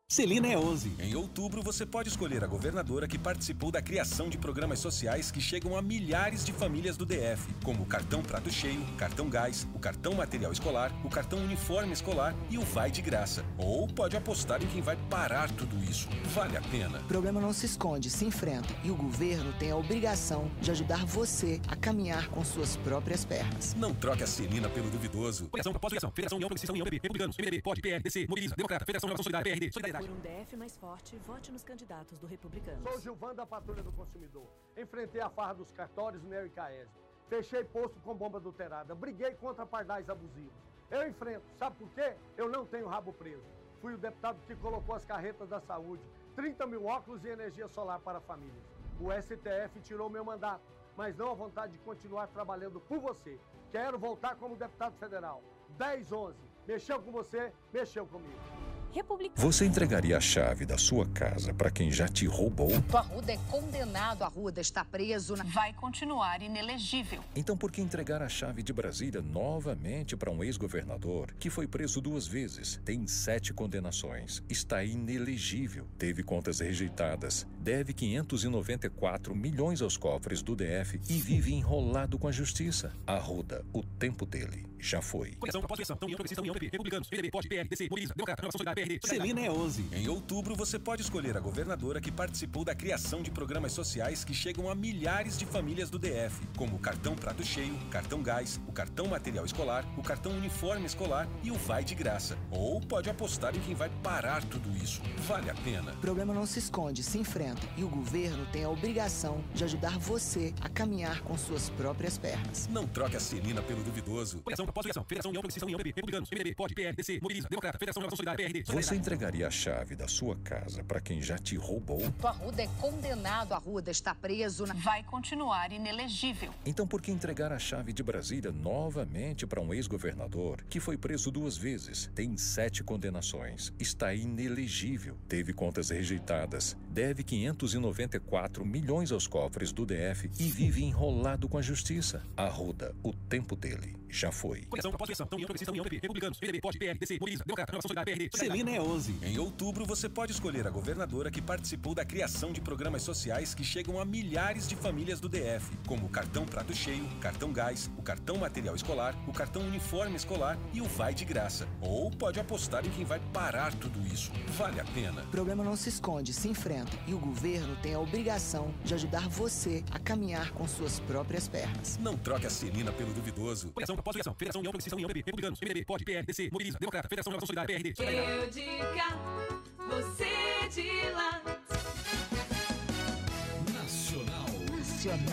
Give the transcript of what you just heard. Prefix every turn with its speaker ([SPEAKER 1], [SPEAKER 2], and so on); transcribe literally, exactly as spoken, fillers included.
[SPEAKER 1] Celina é onze.
[SPEAKER 2] Em outubro, você pode escolher a governadora que participou da criação de programas sociais que chegam a milhares de famílias do D F, como o Cartão Prato Cheio, Cartão Gás, o Cartão Material Escolar, o Cartão Uniforme Escolar e o Vai de Graça. Ou pode apostar em quem vai parar tudo isso. Vale a pena.
[SPEAKER 3] O problema não se esconde, se enfrenta. E o governo tem a obrigação de ajudar você a caminhar com suas próprias pernas.
[SPEAKER 2] Não troque a Celina pelo duvidoso.
[SPEAKER 1] Federação, pós-federação, Federação União Progressista, União P B, Republicanos, M D B, P O D, P L, D C, Mobiliza, Democrata, Federação Inovação Solidária, P R D, Solidariedade.
[SPEAKER 4] Por um D F mais forte, vote nos candidatos do Republicanos.
[SPEAKER 5] Sou Gilvan da Patrulha do Consumidor. Enfrentei a farra dos cartórios no Neo e Caésio. Fechei posto com bomba adulterada. Briguei contra pardais abusivos. Eu enfrento. Sabe por quê? Eu não tenho rabo preso. Fui o deputado que colocou as carretas da saúde, trinta mil óculos e energia solar para famílias. O S T F tirou meu mandato, mas não a vontade de continuar trabalhando por você. Quero voltar como deputado federal. dez onze. Mexeu com você, mexeu comigo.
[SPEAKER 6] Você entregaria a chave da sua casa para quem já te roubou?
[SPEAKER 7] O Arruda é condenado. Arruda está preso. Na...
[SPEAKER 8] Vai continuar inelegível.
[SPEAKER 6] Então por que entregar a chave de Brasília novamente para um ex-governador que foi preso duas vezes, tem sete condenações, está inelegível, teve contas rejeitadas, deve quinhentos e noventa e quatro milhões aos cofres do D F e vive enrolado com a justiça? Arruda, o tempo dele já foi.
[SPEAKER 1] Federação, pós-federação, União Progressista, União P B, Republicanos, M D B, P O D, P L, D C, Mobiliza, Democrata, Inovação Solidária, P R D. Celina é onze.
[SPEAKER 2] Em outubro, você pode escolher a governadora que participou da criação de programas sociais que chegam a milhares de famílias do D F, como o Cartão Prato Cheio, Cartão Gás, o Cartão Material Escolar, o Cartão Uniforme Escolar e o Vai de Graça. Ou pode apostar em quem vai parar tudo isso. Vale a pena.
[SPEAKER 3] O problema não se esconde, se enfrenta. E o governo tem a obrigação de ajudar você a caminhar com suas próprias pernas.
[SPEAKER 2] Não troque a Celina pelo duvidoso.
[SPEAKER 1] Federação, pós-federação, Federação União Progressista, União P B, Republicanos, M D B, P O D, P L, D C, Mobiliza, Democrata, Federação Inovação Solidária, P R D.
[SPEAKER 6] Você entregaria a chave da sua casa para quem já te roubou?
[SPEAKER 7] O Arruda é condenado. Arruda está preso. Na...
[SPEAKER 8] Vai continuar inelegível.
[SPEAKER 6] Então por que entregar a chave de Brasília novamente para um ex-governador que foi preso duas vezes, tem sete condenações, está inelegível, teve contas rejeitadas, deve quinhentos e noventa e quatro milhões aos cofres do D F e vive enrolado com a justiça? Arruda, o tempo dele já foi.
[SPEAKER 1] Federação, pós-federação, União Progressista, União P B, Republicanos, M D B, P O D, P L, D C, Mobiliza, Democrata, Inovação Solidária, P R D. Celina é onze.
[SPEAKER 2] Em outubro, você pode escolher a governadora que participou da criação de programas sociais que chegam a milhares de famílias do D F, como o Cartão Prato Cheio, Cartão Gás, o Cartão Material Escolar, o Cartão Uniforme Escolar e o Vai de Graça. Ou pode apostar em quem vai parar tudo isso. Vale a pena.
[SPEAKER 3] O problema não se esconde, se enfrenta. E o governo tem a obrigação de ajudar você a caminhar com suas próprias pernas.
[SPEAKER 2] Não troque a Celina pelo duvidoso.
[SPEAKER 1] Federação, pós-federação, Federação União Progressista, União P B, Republicanos, M D B, P O D, P L, D C, Mobiliza, Democrata, Federação Inovação Solidária, P R D.
[SPEAKER 9] Eu de cá, você de lá.
[SPEAKER 10] Nacional.
[SPEAKER 3] Nacional.